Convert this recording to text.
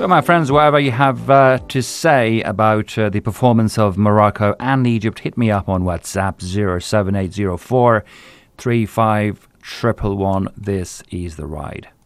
So, my friends, whatever you have to say about the performance of Morocco and Egypt, hit me up on WhatsApp 07804 35 111. This is The Ride.